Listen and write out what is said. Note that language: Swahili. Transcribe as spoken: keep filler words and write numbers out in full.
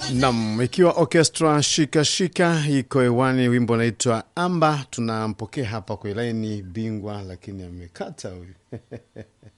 Nam, ikiwa orchestra shika shika iko hewani, wimbo unaitwa Amba. Tunampokea hapa kwa laini bingwa, lakini amekata huyu.